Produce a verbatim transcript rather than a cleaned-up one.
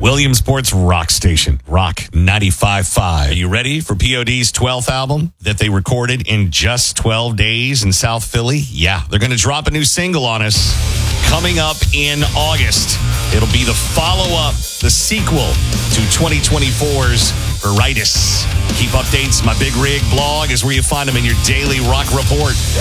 Williamsport's rock station, Rock ninety-five point five. Are you ready for P O D's twelfth album that they recorded in just twelve days in South Philly? Yeah, they're going to drop a new single on us coming up in August. It'll be the follow-up, the sequel to twenty twenty-four's Veritas. Keep updates. My Big Rig blog is where you find them in your daily rock report.